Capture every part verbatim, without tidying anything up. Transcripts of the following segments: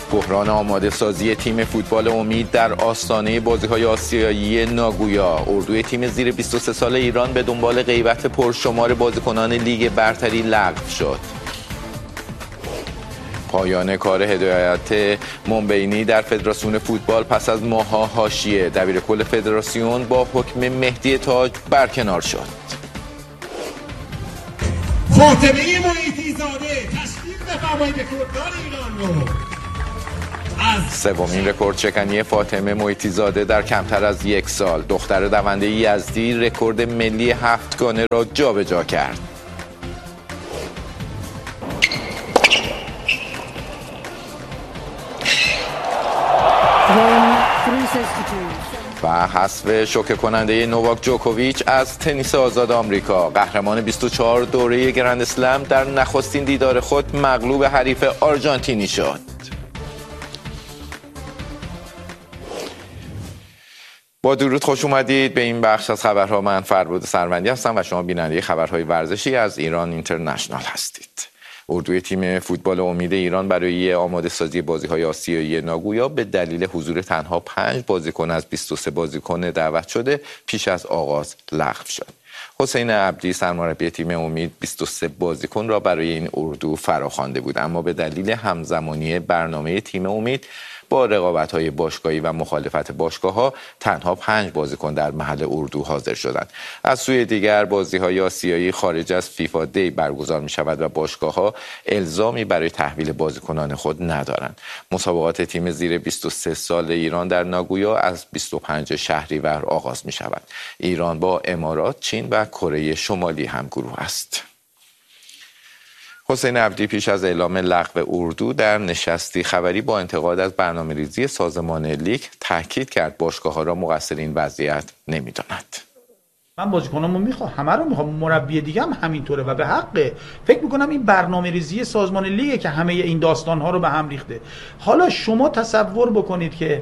بحران آماده سازی تیم فوتبال امید در آستانه بازی‌های آسیایی ناگویا. اردوی تیم زیر بیست و سه سال ایران به دنبال غیبت پرشمار بازیکنان لیگ برتری لغو شد. پایان کار هدایت منبینی در فدراسیون فوتبال پس از ماه‌ها حاشیه. دبیرکل فدراسیون با حکم مهدی تاج برکنار شد. فاطمه محیطی زاده تشکیل بفرمایید رکورددار ایران رو. سومین رکورد شکنی فاطمه محیطی زاده در کمتر از یک سال. دختر دونده یزدی رکورد ملی هفتگانه را جابجا کرد. و حذف شوکه کننده نوواک جوکوویچ از تنیس آزاد آمریکا. قهرمان بیست و چهار دوره گرند اسلم در نخستین دیدار خود مغلوب حریف آرژانتینی شد. با درود خوش اومدید به این بخش از خبرها. من فربود سروندی هستم و شما بیننده خبرهای ورزشی از ایران اینترنشنال هستید. اردوی تیم فوتبال امید ایران برای آماده سازی بازی‌های آسیایی ناگویا به دلیل حضور تنها پنج بازیکن از بیست و سه بازیکن دعوت شده پیش از آغاز لغو شد. حسین عبدی سرمربی تیم امید بیست و سه بازیکن را برای این اردو فراخوانده بود، اما به دلیل همزمانی برنامه تیم امید با رقابت‌های باشگاهی و مخالفت باشگاه‌ها تنها پنج بازیکن در محل اردو حاضر شدند. از سوی دیگر بازی‌های آسیایی خارج از فیفا دی برگزار می‌شود و باشگاه‌ها الزامی برای تحویل بازیکنان خود ندارند. مسابقات تیم زیر بیست و سه سال ایران در ناگویا از بیست و پنجم شهریور آغاز می‌شود. ایران با امارات، چین و کره شمالی همگروه است. حسین عبدی پیش از اعلام لغو اردو در نشستی خبری با انتقاد از برنامه‌ریزی سازمان لیگ تاکید کرد باشگاه‌ها را مقصر این وضعیت نمی‌داند. من بازیکنامو میخوام، همه رو میخوام، مربی دیگه هم همینطوره و به حقه. فکر میکنم این برنامه‌ریزی سازمان لیگه که همه این داستان‌ها رو به هم ریخته. حالا شما تصور بکنید که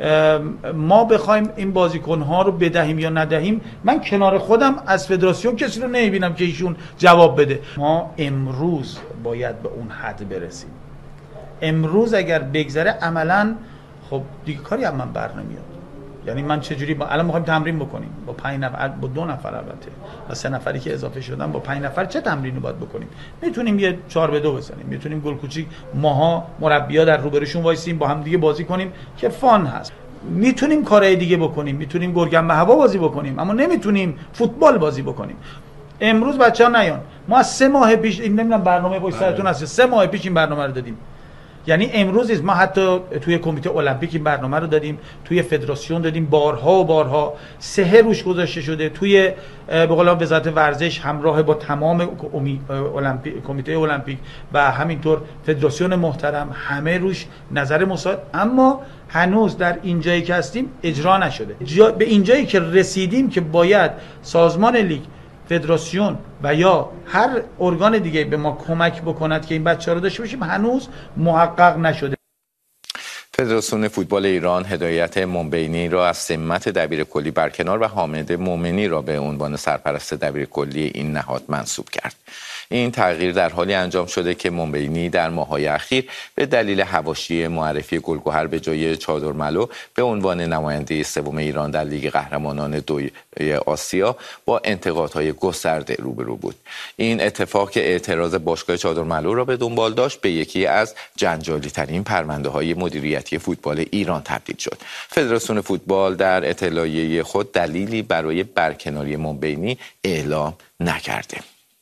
ما بخوایم این بازیکن‌ها رو بدهیم یا ندهیم، من کنار خودم از فدراسیون کسی رو نمیبینم که ایشون جواب بده. ما امروز باید به اون حد برسیم. امروز اگر بگذره عملاً خب دیگه کاری هم من بر نمیاد. یعنی من چجوری با الان می‌خوایم تمرین بکنیم با پنج نفر، با دو نفر البته و سه نفری که اضافه شدن، با پنج نفر چه تمرینی باید بکنیم؟ میتونیم یه چهار به دو بزنیم، میتونیم گل کوچیک ماها مربی‌ها در روبروشون وایسیم با هم دیگه بازی کنیم که فان هست. میتونیم کارهای دیگه بکنیم، میتونیم گرگم به هوا بازی بکنیم، اما نمیتونیم فوتبال بازی بکنیم. امروز بچه‌ها نیان، ما از سه ماه پیش این نمیدونم برنامه پشت سرتون هست، سه ماه پیش این برنامه رو دادیم. یعنی امروز نیست، ما حتی توی کمیته المپیک این برنامه رو دادیم، توی فدراسیون دادیم، بارها و بارها سه روش گذاشته شده، توی به قول وزارت ورزش همراه با تمام المپیک، کمیته المپیک و همینطور فدراسیون محترم همه روش نظر مساعد، اما هنوز در اینجایی که هستیم اجرا نشده. جا به اینجایی که رسیدیم که باید سازمان لیگ، فدراسیون و یا هر ارگان دیگه به ما کمک بکند که این بچه‌ها رو داشته باشیم هنوز محقق نشده. فدراسیون فوتبال ایران هدایت منبینی را از سمت دبیرکلی برکنار و حامد مومنی را به عنوان سرپرست دبیرکلی این نهاد منصوب کرد. این تغییر در حالی انجام شده که منبینی در ماه‌های اخیر به دلیل حواشی معرفی گلگهر به جای چادرملو به عنوان نماینده سوم ایران در لیگ قهرمانان دوی آسیا با انتقادهای گسترده روبرو بود. این اتفاق که اعتراض باشگاه چادرملو را به دنبال داشت به یکی از جنجالی‌ترین پرونده‌های مدیریتی فوتبال ایران تبدیل شد. فدراسیون فوتبال در اطلاعیه خود دلیلی برای برکناری منبینی اعلام نکرده.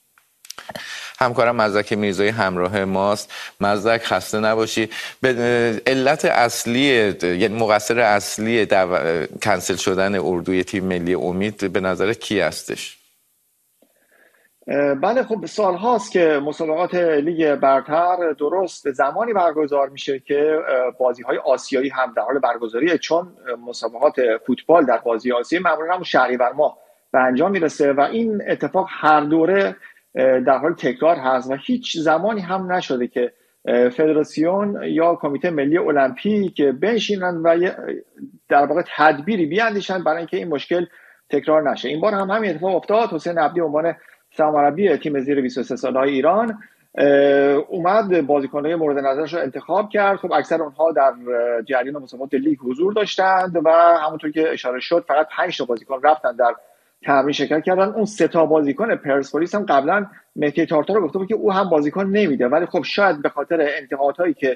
همکارم مزدک میرزایی همراه ماست. مزدک خسته نباشی. به علت اصلی، یعنی مقصر اصلی دو... کنسل شدن اردوی تیم ملی امید به نظر کی هستش؟ بله خب سال هاست که مسابقات لیگ برتر درست زمانی برگزار میشه که بازی های آسیایی هم در حال برگزاریه، چون مسابقات فوتبال در بازی آسیایی معمولا هم شهریور ماه به انجام میرسه و این اتفاق هر دوره در حال تکرار هست و هیچ زمانی هم نشده که فدراسیون یا کمیته ملی المپیک بنشینن و در واقع تدبیری بیاندیشن برای اینکه این مشکل تکرار نشه. این بار هم همین اتفاق افتاد. حسین عبدی عنوان سرمربی تیم زیر بیست و سه سالهای ایران اومد بازیکن‌های مورد نظرش رو انتخاب کرد. خب اکثر اونها در جریان مسابقات لیگ حضور داشتند و همونطور که اشاره شد فقط پنج تا بازیکن رفتن در تمرین شرکت کردن. اون سه تا بازیکن پرسپولیس هم قبلا مهدی تارتار گفته بود که او هم بازیکن نمیده، ولی خب شاید به خاطر انتقادهایی که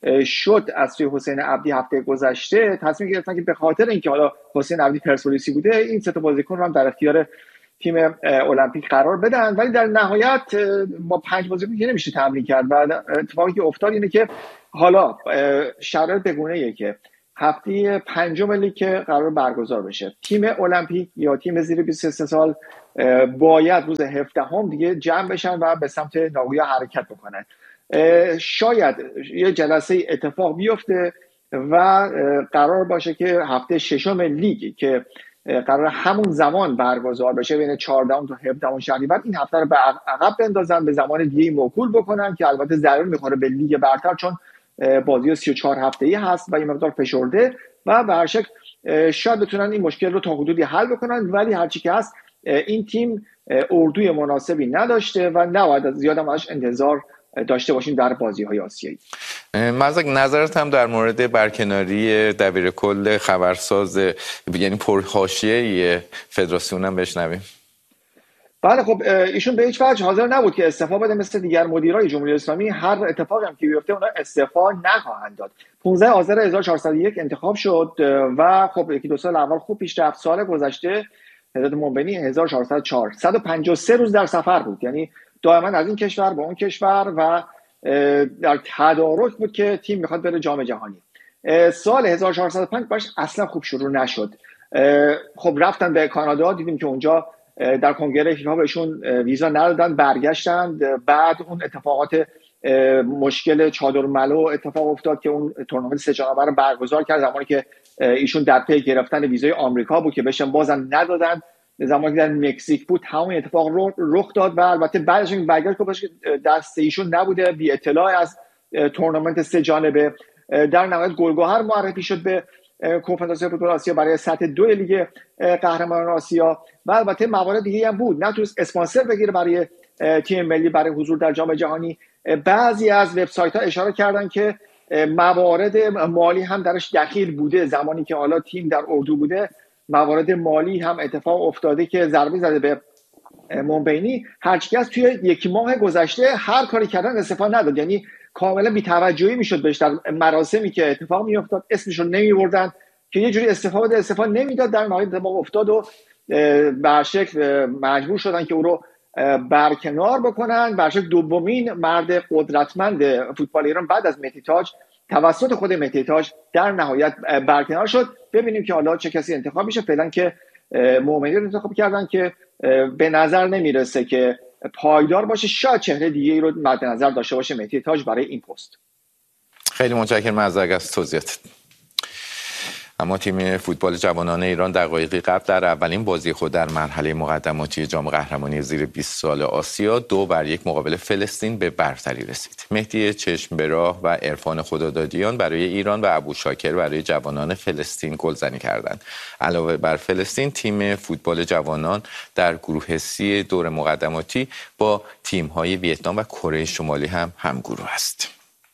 شد از سوی حسین عبدی هفته گذشته تصمیم گرفتن که به خاطر اینکه حالا حسین عبدی پرسپولیسی بوده این سه تا بازیکن رو هم در اختیار تیم المپیک قرار بدن. ولی در نهایت با پنج بازیکن که نمیشه تمرین کرد و اتفاقی که افتاد اینه که حالا شرایط بگونه‌ایه که هفته پنجم لیگ که قرار برگزار بشه تیم المپیک یا تیم زیر بیست و سه سال باید روز هفدهم دیگه جمع بشن و به سمت ناگویا حرکت بکنن. شاید یه جلسه اتفاق بیفته و قرار باشه که هفته ششم لیگ که قرار همون زمان برگزار بشه بین چهاردهم تا هفدهم شهریور این هفته رو به عقب بندازن، به زمان دیگه موکول بکنن که البته ضرر میخوره به لیگ برتر چون بازی سی و چهار هفته‌ای هست و یه مقدار فشرده و به هر شکل شاید بتونن این مشکل رو تا حدودی حل بکنن. ولی هرچی که هست این تیم اردوی مناسبی نداشته و نباید زیاد هم ازش انتظار داشته باشیم در بازی‌های آسیایی. مزاک نظرت هم در مورد برکناری دبیر کل خبرساز یعنی پرحاشیه فدراسیون هم بشنویم. بله خب ایشون به هیچ وجه حاضر نبود که استعفا بده، مثل دیگر مدیرای جمهوری اسلامی هر اتفاقی هم که بیفته اونا استعفا نخواهند داد. پانزده آذر هزار و چهارصد و یک انتخاب شد و خب یکی دو سال اول خوب پیش رفت. سال گذشته حضرت منبنی هزار و چهارصد و چهار صد و پنجاه و سه روز در سفر بود، یعنی دائما از این کشور به اون کشور و در تدارک بود که تیم میخواد بره جام جهانی. سال هزار و چهارصد و پنج باش اصلا خوب شروع نشد. خب رفتن به کانادا، دیدیم که اونجا در کنگره فیفا بهشون ویزا ندادن، برگشتند. بعد اون اتفاقات مشکل چادر ملو اتفاق افتاد که اون تورنمنت سه جانبه رو برگزار کرد زمانی که ایشون در پی گرفتن ویزای آمریکا بود که بهشون بازم ندادن. زمانی که در مکزیک بود همون اتفاق رخ داد و البته بعدش این برگشت که دست ایشون نبوده، بی اطلاع از تورنمنت سه جانبه. در نهایت گلگهر معرفی شد به کنفدراسیون فوتبال آسیا برای سطح دو لیگ قهرمانان آسیا و البته موارد دیگه هم بود. نتونست اسپانسر بگیره برای تیم ملی برای حضور در جام جهانی. بعضی از وبسایت‌ها اشاره کردن که موارد مالی هم درش دخیل بوده. زمانی که حالا تیم در اردو بوده موارد مالی هم اتفاق افتاده که ضربه زده به منبینی. هرچی از توی یک ماه گذشته هر کاری کردن استفاده نداد، یعنی کاملا بی‌توجهی میشد بهش. در مراسمی که اتفاق میافتاد اسمش رو نمیبردن که یه جوری استفاده استفاده نمیداد. در نهایت اتفاق افتاد و به هر شکل مجبور شدن که او رو برکنار بکنن. به هر شکل دومین مرد قدرتمند فوتبال ایران بعد از مهدی تاج توسط خود مهدی تاج در نهایت برکنار شد. ببینیم که حالا چه کسی انتخاب میشه. فعلا که مومنی رو انتخاب کردن که به نظر نمیرسه که پایدار باشه. شاید چهره دیگه ای رو مد نظر داشته باشه مهدی تاج برای این پست. خیلی متشکرم از توضیحات. اما تیم فوتبال جوانان ایران دقایقی قبل در اولین بازی خود در مرحله مقدماتی جام قهرمانی زیر بیست سال آسیا دو بر یک مقابل فلسطین به برتری رسید. مهدی چشم به راه و عرفان خدادادیان برای ایران و ابو شاکر برای جوانان فلسطین گلزنی کردند. علاوه بر فلسطین، تیم فوتبال جوانان در گروه سی دور مقدماتی با تیم‌های ویتنام و کره شمالی هم همگروه است.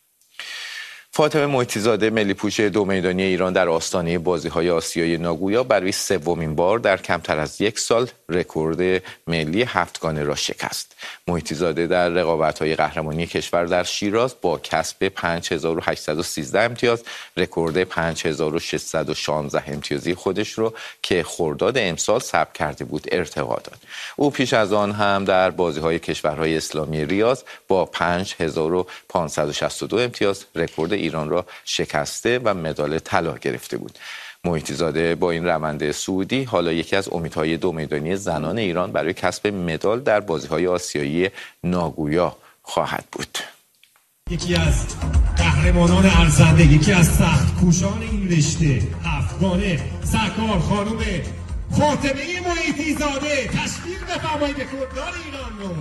فاطمه محیطی‌زاده ملی‌پوش دو میدانی ایران در آستانه بازی‌های آسیای ناگویا برای سومین بار در کمتر از یک سال رکورد ملی هفتگانه را شکست. محیطی‌زاده در رقابت‌های قهرمانی کشور در شیراز با کسب پنج هزار و هشتصد و سیزده امتیاز رکورد پنج هزار و ششصد و شانزده امتیازی خودش را که خرداد امسال ثبت کرده بود ارتقا داد. او پیش از آن هم در بازی‌های کشورهای اسلامی ریاض با پنج هزار و پانصد و شصت و دو امتیاز رکورد ایران را شکسته و مدال طلا گرفته بود. محیطی‌زاده با این روند صعودی حالا یکی از امیدهای دو میدانی زنان ایران برای کسب مدال در بازی‌های آسیایی ناگویا خواهد بود. یکی از قهرمانان ارزنده، یکی از سخت کوشان این رشته، افغانه سرکار خانم فاطمه محیطی‌زاده تشویق بفرمایید به کردان ایران رو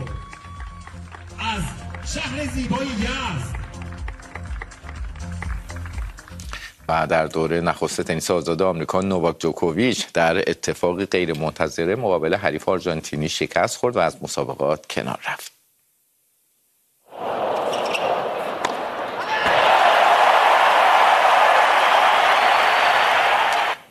از شهر زیبای یزد. و در دوره نخست تنیس آزاد آمریکا نوواک جوکوویچ در اتفاقی غیر منتظره مقابل حریف آرژانتینی شکست خورد و از مسابقات کنار رفت.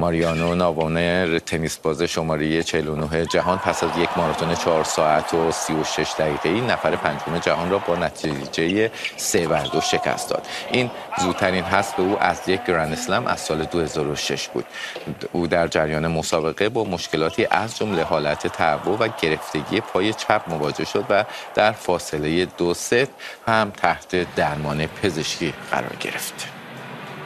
ماریانو ناوانر تنیس باز شماره چهل و نه جهان پس از یک ماراتون چهار ساعت و سی و شش دقیقه‌ای نفر پنجم جهان را با نتیجه سه بر دو شکست داد. این زودترین حذف او از یک گرند اسلم از سال دو هزار و شش بود. او در جریان مسابقه با مشکلاتی از جمله حالت تعو و گرفتگی پای چپ مواجه شد و در فاصله دو ست هم تحت درمان پزشکی قرار گرفت.